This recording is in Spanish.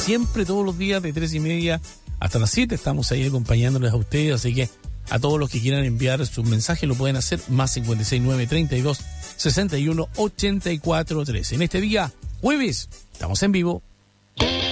siempre, todos los días, de 3:30 hasta las 7, estamos ahí acompañándoles a ustedes, así que a todos los que quieran enviar sus mensajes lo pueden hacer, más 56932618413. En este día, jueves, estamos en vivo.